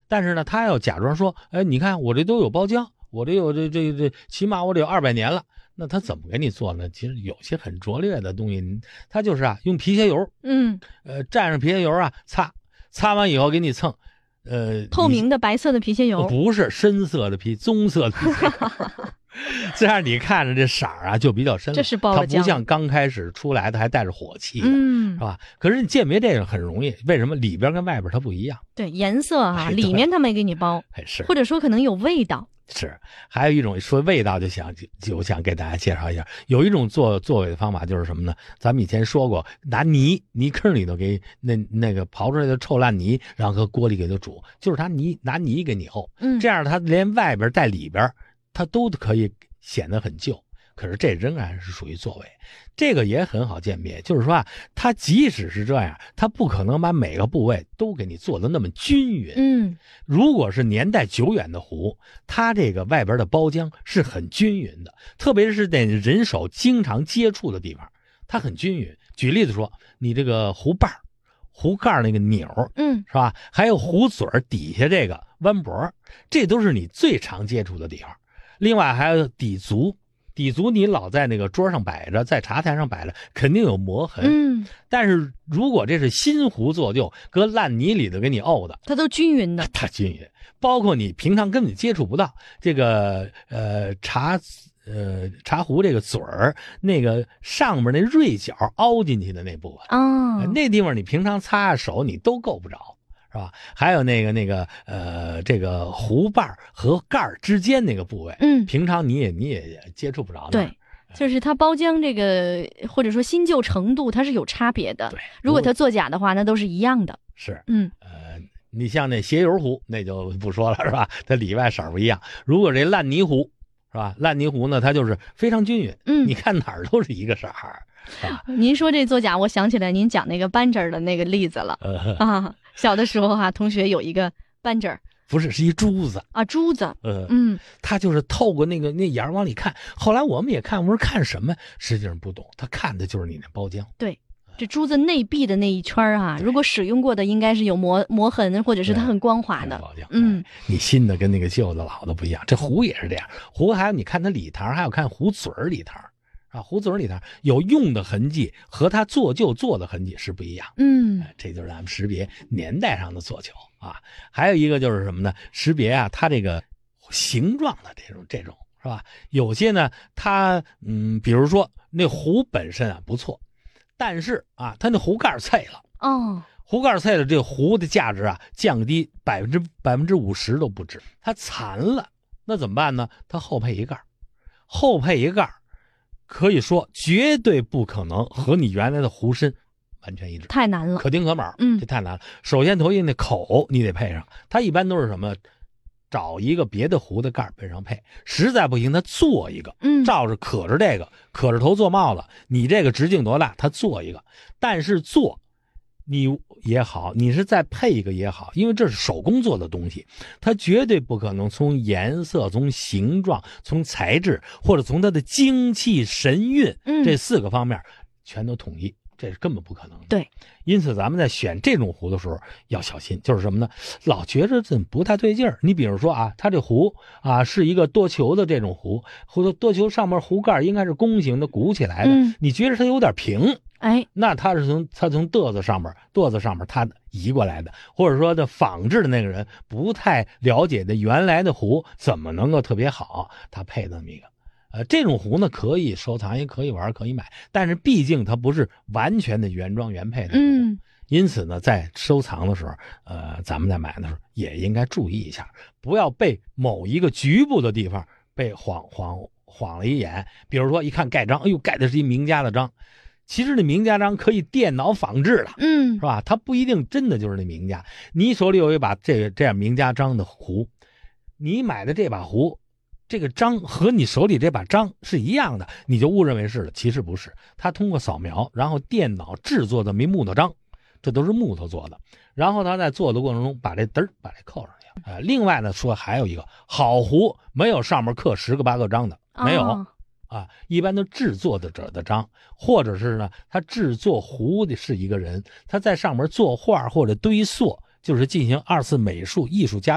但是呢，他要假装说，哎，你看我这都有包浆，我这有这起码我得有200年了。那他怎么给你做呢？其实有些很拙劣的东西，他就是用皮鞋油，蘸上皮鞋油擦完以后给你蹭， 透明的白色的皮鞋油， 不是深色的棕色的皮鞋油。这样你看着这色就比较深了， 这是包了浆， 它不像刚开始出来的还带着火气的，是吧？可是你鉴别这个很容易，为什么？里边跟外边它不一样。 对，颜色里面它没给你包， 是， 或者说可能有味道。 是，还有一种说味道就想给大家介绍一下，有一种做尾的方法就是什么呢？咱们以前说过，拿泥坑里头给那个刨出来的臭烂泥，然后搁锅里给它煮，就是它拿泥给你沤，这样它连外边带里边它都可以显得很旧。可是这仍然是属于作伪，这个也很好鉴别，就是说它即使是这样，它不可能把每个部位都给你做的那么均匀。如果是年代久远的壶，它这个外边的包浆是很均匀的，特别是在人手经常接触的地方，它很均匀。举例子说，你这个壶把、壶盖那个钮，是吧？还有壶嘴底下这个弯脖，这都是你最常接触的地方。另外还有底足你老在那个桌上摆着，在茶台上摆着，肯定有磨痕。但是如果这是新壶做旧，搁烂泥里头给你沤的， 它都均匀的， 它均匀。包括你平常根本接触不到这个茶壶这个嘴儿，那个上面那锐角凹进去的那部分那地方你平常擦手你都够不着。是吧？还有那个这个壶把和盖之间那个部位，平常你也接触不着的。 对，就是它包浆这个或者说新旧程度它是有差别的。 对， 如果它作假的话，那都是一样的。 是，你像那鞋油壶那就不说了，是吧？它里外色不一样。如果这烂泥壶，是吧？烂泥壶呢，它就是非常均匀，你看哪儿都是一个色儿。 您说这作假，我想起来您讲那个扳指的那个例子了小的时候同学有一个扳指， 不是，是一珠子珠子， 他就是透过那眼往里看。后来我们也看，我说看什么？实际上不懂，他看的就是你那包浆。 对，这珠子内壁的那一圈如果使用过的，应该是有磨痕，或者是它很光滑的。 你新的跟那个旧的老的不一样。这壶也是这样，壶还有你看它里膛，还有看壶嘴里膛。壶嘴里头有用的痕迹和它做旧做的痕迹是不一样。这就是咱们识别年代上的做旧还有一个就是什么呢？识别它这个形状的这种是吧？有些呢，它比如说那壶本身不错，但是它那壶盖脆了。壶盖脆了，这壶的价值降低50%都不止。它残了，那怎么办呢？它后配一盖，可以说绝对不可能和你原来的壶身完全一致， 太难了， 可丁可卯。这太难了。首先头一那口你得配上，它一般都是什么？找一个别的壶的盖本上配，实在不行他做一个，照着可着这个，可着头做帽子，你这个直径多大他做一个。但是做你也好，你是再配一个也好，因为这是手工做的东西，它绝对不可能从颜色、从形状、从材质或者从它的精气神韵这4个方面全都统一，这是根本不可能的。 对， 因此咱们在选这种壶的时候要小心，就是什么呢？老觉着这不太对劲儿。你比如说它这壶是一个多球的这种壶，多球上面壶盖应该是弓形的鼓起来的，你觉着它有点平。那他是从垛子上面他移过来的，或者说他仿制的那个人不太了解的原来的壶怎么能够特别好，他配这么一个。这种壶呢可以收藏，也可以玩，可以买，但是毕竟它不是完全的原装原配的壶。因此呢，在收藏的时候，咱们在买的时候也应该注意一下，不要被某一个局部的地方被晃了一眼。比如说一看盖章，哎呦，盖的是一名家的章。其实那名家章可以电脑仿制的，是吧？它不一定真的就是那名家。你手里有一把这样名家章的壶，你买的这把壶，这个章和你手里这把章是一样的，你就误认为是了。其实不是，它通过扫描，然后电脑制作的木头章，这都是木头做的。然后它在做的过程中把这扣上去。另外呢，说还有一个好壶，没有上面刻10个8个章的，没有。一般都制作的者的章，或者是呢，他制作壶的是一个人，他在上面作画或者堆塑，就是进行2次美术艺术加